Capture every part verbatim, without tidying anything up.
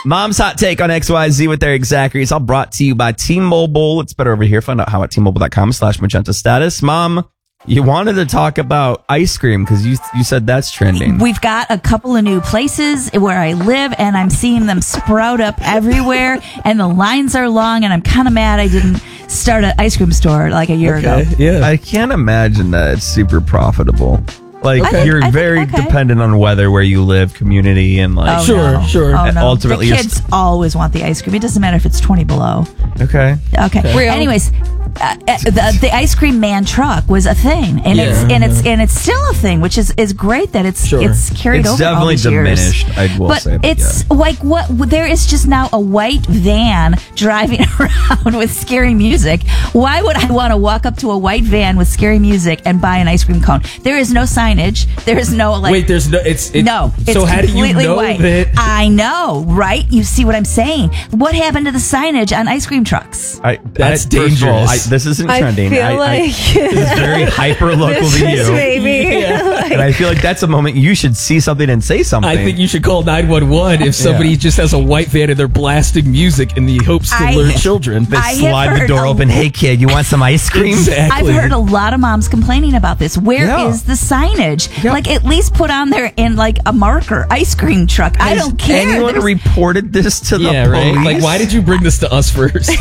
Mom's Hot Take on X Y Z with Eric Zachary. It's all brought to you by T-Mobile. It's better over here. Find out how at T-Mobile.com slash magenta status. Mom, you wanted to talk about ice cream because you you said that's trending. We've got a couple of new places where I live, and I'm seeing them sprout up everywhere, and the lines are long, and I'm kind of mad I didn't start an ice cream store like a year Okay, ago. yeah. I can't imagine that it's super profitable. Like, Okay. you're I think- very okay. dependent on weather, where you live, community, and like... Oh, Sure, no. sure. Oh, no. Ultimately, the you're kids always want the ice cream. It doesn't matter if it's twenty below. Okay. Okay. Real. Anyways, uh, uh, the the ice cream man truck was a thing, and Yeah. it's and it's and it's still a thing, which is, is great that it's Sure. it's carried It's over all definitely these years. diminished, I will but say, but it's like what there is just now a white van driving around with scary music. Why would I want to walk up to a white van with scary music and buy an ice cream cone? There is no signage. There is no like. Wait, there's no. It's it, No, it's so how do you completely know white. that? I know, right? You see what I'm saying? What happened to the signage on ice cream trucks? I, That's I, first of all, dangerous. I, this isn't I trending. feel I, I, like this is very hyper local this to is you. maybe. Like, And I feel like that's a moment you should see something and say something. I think you should call nine one one if somebody Yeah. just has a white van and they're blasting music in the hopes to I- lure children. They I have slide the heard door a- open. Hey, kid, you want some ice cream? Exactly. I've heard a lot of moms complaining about this. Where is Yeah. the signage? Yeah. Like, at least put on there in like a marker, ice cream truck. I Has don't care. anyone There's- reported this to the Yeah, police? right. Like, why did you bring this to us first?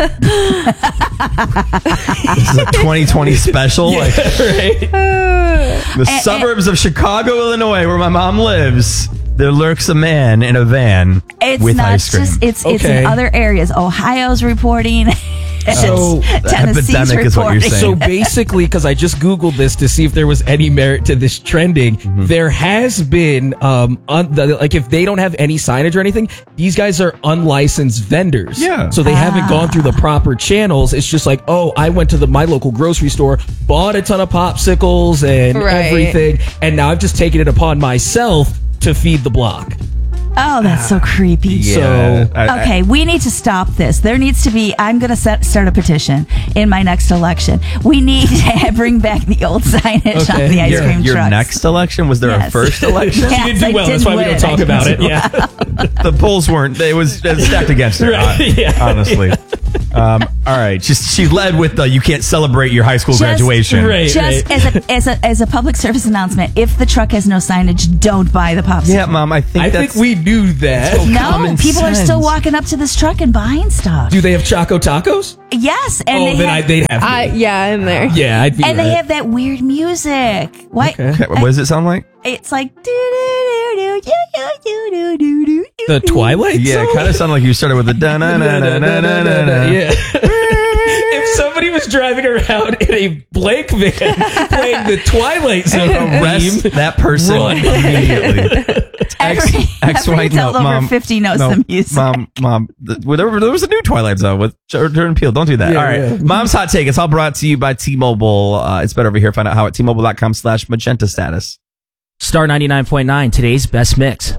This is a twenty twenty special? Like, right. the and- suburbs of Chicago, Illinois, where my mom lives, there lurks a man in a van It's with not ice cream. just it's it's Okay. in other areas. Ohio's reporting. So, Tennessee's epidemic is what you're reporting. saying. So basically, because I just Googled this to see if there was any merit to this trending, Mm-hmm. there has been, um, un- the, like if they don't have any signage or anything, these guys are unlicensed vendors. Yeah. So they haven't gone through the proper channels. It's just like, oh, I went to the my local grocery store, bought a ton of popsicles and Right. everything, and now I've just taken it upon myself to feed the block. Oh, that's so creepy. Yeah, So- I- I- Okay, we need to stop this. There needs to be. I'm going to set, start a petition in my next election. We need to bring back the old signage Okay, on the ice your, cream your trucks. next election? Was there Yes. a first election? Yes, She didn't I do well. That's didn't why we win. don't talk I about it. didn't Yeah. The polls weren't. It was, it was stacked against her. Right, hon- yeah, honestly. Um, all right. She, she led with the you can't celebrate your high school Just- graduation. Right. Just as a as a as a public service announcement, if the truck has no signage, don't buy the popsicle. Yeah, Mom. I think I that's, think we knew that. No, common people are sense. still walking up to this truck and buying stuff. Do they have Choco Tacos? Yes, and oh, they then have, I, they'd have. I, yeah, in there. yeah, I'd be. and they right. have that weird music. Why? Okay. Okay, what does it sound like? It's like do do do do do do do do do. the Twilight. Yeah, it Zone? kind of sounded like you started with the da na na na na na na na. Yeah. If somebody was driving around in a blank van playing the Twilight Zone Arrest theme, that person Run. immediately. Every, every white adult no, over mom, fifty knows no, the music. Mom, mom, th- well, there, there was a new Twilight Zone with Jordan Peele. Don't do that. Yeah, All right. yeah. Mom's Hot Take. It's all brought to you by T-Mobile. Uh, it's better over here. Find out how at T-Mobile.com slash magenta status. Star ninety-nine point nine, today's best mix.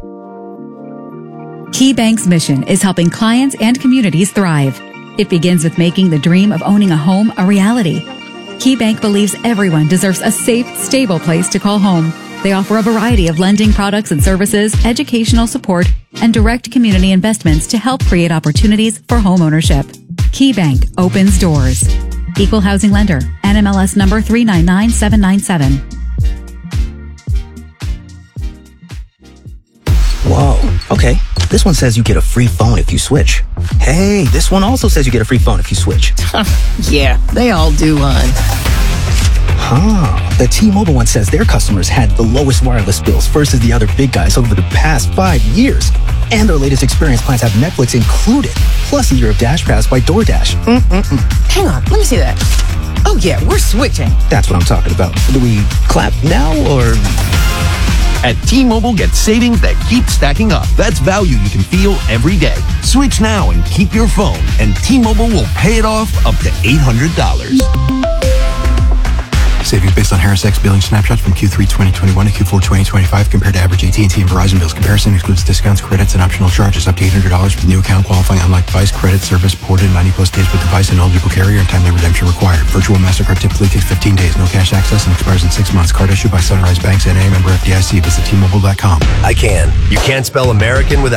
KeyBank's mission is helping clients and communities thrive. It begins with making the dream of owning a home a reality. KeyBank believes everyone deserves a safe, stable place to call home. They offer a variety of lending products and services, educational support, and direct community investments to help create opportunities for home ownership. KeyBank opens doors. Equal housing lender. N M L S number three nine nine seven nine seven. Whoa, okay. This one says you get a free phone if you switch. Hey, this one also says you get a free phone if you switch. Yeah, they all do, hon. Huh. The T-Mobile one says their customers had the lowest wireless bills versus the other big guys over the past five years. And their latest experience plans have Netflix included, plus a year of Dash Pass by DoorDash. Mm-mm-mm. Hang on, let me see that. Oh, yeah, we're switching. That's what I'm talking about. Do we clap now or... At T-Mobile, get savings that keep stacking up. That's value you can feel every day. Switch now and keep your phone, and T-Mobile will pay it off up to eight hundred dollars. Savings based on Harris X billing snapshots from Q three twenty twenty-one to Q four twenty twenty-five compared to average A T and T and Verizon bills. Comparison excludes discounts, credits, and optional charges up to eight hundred dollars for the new account qualifying unlike device credit service ported ninety plus days with device and eligible carrier and timely redemption required. Virtual MasterCard typically takes fifteen days. No cash access and expires in six months. Card issued by Sunrise Banks N A member F D I C. Visit T Mobile dot com. I can. You can't spell American without it.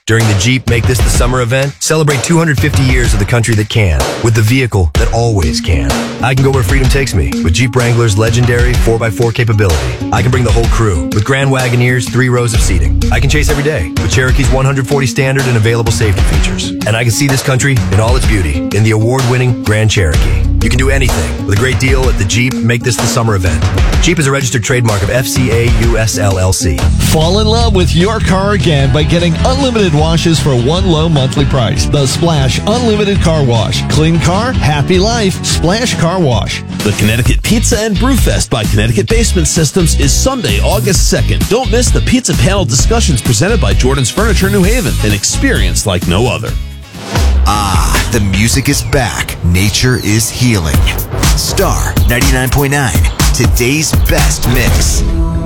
During the Jeep Make This the Summer event, celebrate two hundred fifty years of the country that can, with the vehicle that always can. I can go where freedom takes me with Jeep Wrangler's legendary four by four capability. I can bring the whole crew with Grand Wagoneer's three rows of seating. I can chase every day with Cherokee's one hundred forty standard and available safety features. And I can see this country in all its beauty in the award-winning Grand Cherokee. You can do anything with a great deal at the Jeep Make This the Summer event. Jeep is a registered trademark of F C A U S L L C. Fall in love with your car again by getting unlimited washes for one low monthly price. The Splash Unlimited Car Wash. Clean car, happy life. Splash Car Wash. The Connecticut Pizza and Brewfest by Connecticut Basement Systems is Sunday, August second. Don't miss the pizza panel discussions presented by Jordan's Furniture New Haven, an experience like no other. Ah, the music is back. Nature is healing. Star ninety-nine point nine, today's best mix.